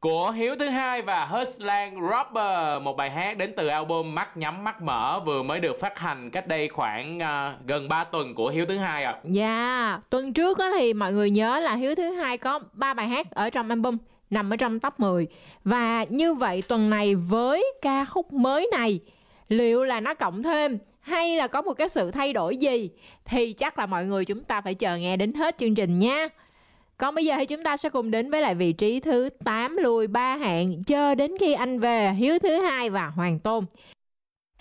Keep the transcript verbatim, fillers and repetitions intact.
của Hiếu thứ hai và Hustland Robber, một bài hát đến từ album Mắt Nhắm Mắt Mở vừa mới được phát hành cách đây khoảng uh, gần ba tuần của Hiếu thứ hai ạ. Dạ, yeah. Tuần trước á thì mọi người nhớ là Hiếu thứ hai có ba bài hát ở trong album nằm ở trong top mười. Và như vậy tuần này với ca khúc mới này, liệu là nó cộng thêm hay là có một cái sự thay đổi gì thì chắc là mọi người chúng ta phải chờ nghe đến hết chương trình nha. Còn bây giờ thì chúng ta sẽ cùng đến với lại vị trí thứ tám, lùi ba hạng cho đến khi anh về, Hiếu thứ hai và Hoàng Tôn.